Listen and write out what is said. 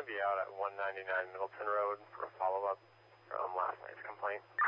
going to be out at 199 Middleton Road for a follow-up from last night's complaint.